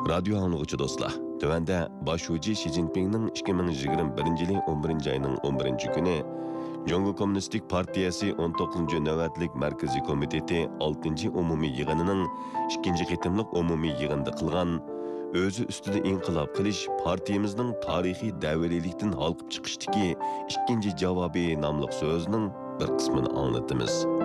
Radyo anlıqçı dostlar. Tövende başucu Xi Jinping'nin 2021 yılı 11. ayının 11. günü Jongo Komünistik Partiyası 19. növetlik Merkezi Komiteti 6. umumi yığınının 2. qitimliq umumi yığında qılğan özü üstüde inqilab qilish partiyamızning tarixiy davrilikdan halqib chiqishdagi ikkinchi javobi nomli so'zning bir qismini anglatamiz.